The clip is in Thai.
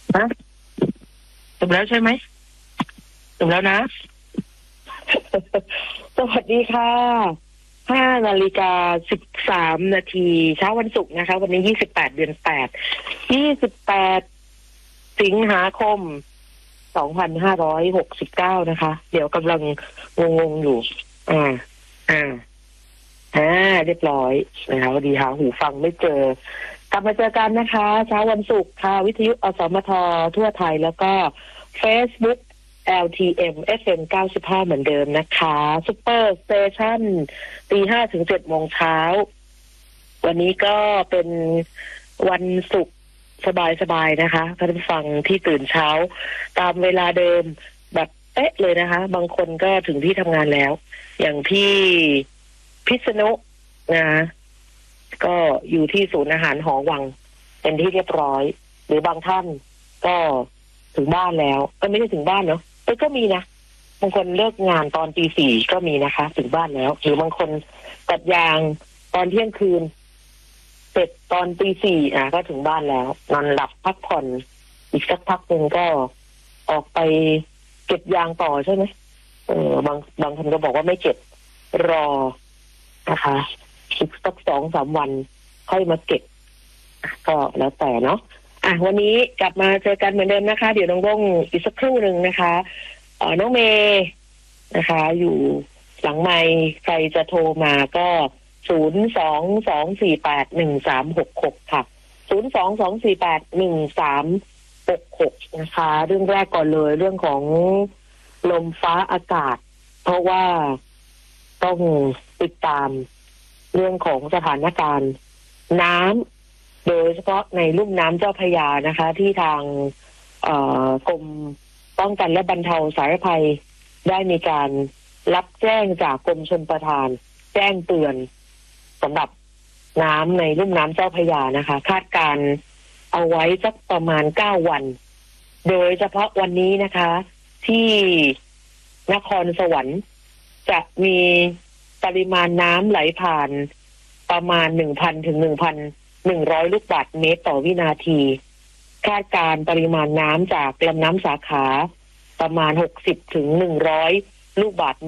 นะจบแล้วใช่ไหมจบแล้วนะ สวัสดีค่ะ5:13 นาทีเช้าวันศุกร์นะคะวันนี้28 เดือน 8 28 สิงหาคม 2569นะคะเดี๋ยวกำลังงงอยู่อ่าอ่าเรียบร้อยนะคะพอดีหาหูฟังไม่เจอกลับมาเจอกันนะคะเช้าวันศุกร์ค่ะวิทยุอสมททั่วไทยแล้วก็ Facebook LTM FM 95เหมือนเดิมนะคะซุปเปอร์สเตชัน5:00 ถึง 7:00 เช้าวันนี้ก็เป็นวันศุกร์สบายๆนะคะท่านผู้ฟังที่ตื่นเช้าตามเวลาเดิมแบบเป๊ะเลยนะคะบางคนก็ถึงที่ทำงานแล้วอย่างที่พิษณุนะก็อยู่ที่ศูนย์อาหารหอวังเป็นที่เรียบร้อยหรือบางท่านก็ถึงบ้านแล้วก็ไม่ได้ถึงบ้านเนาะก็มีนะบางคนเลิกงานตอนตี 4ก็มีนะคะถึงบ้านแล้วหรือบางคนตัดยางตอนเที่ยงคืนเสร็จตอนตี 4ก็ถึงบ้านแล้วนอนหลับพักผ่อนอีกสักพักหนึ่งก็ออกไปเก็บยางต่อใช่ไหมบางคนก็บอกว่าไม่เก็บรอนะคะอีกสัก 2-3 วันค่อยมาเก็บก็แล้วแต่เนาะวันนี้กลับมาเจอกันเหมือนเดิมนะคะเดี๋ยวน้องร่งอีกสักครู่หนึ่งนะคะน้องเมย์นะคะอยู่หลังไมค์ใครจะโทรมาก็022481366ค่ะ022481366นะคะเรื่องแรกก่อนเลยเรื่องของลมฟ้าอากาศเพราะว่าต้องติดตามเรื่องของสถานการณ์น้ำโดยเฉพาะในลุ่มน้ำเจ้าพระยานะคะที่ทางกรมป้องกันและบรรเทาสาธารณภัยได้มีการรับแจ้งจากกรมชลประทานแจ้งเตือนสำหรับน้ำในลุ่มน้ำเจ้าพระยานะคะคาดการเอาไว้สักประมาณ9 วันโดยเฉพาะวันนี้นะคะที่นครสวรรค์จะมีปริมาณน้ำไหลผ่านประมาณ 1,000 ถึง 1,100 ลูกบาศก์เมตรต่อวินาทีคาดการปริมาณน้ำจากลำน้ำสาขาประมาณ60 ถึง 100 ลูกบาศก์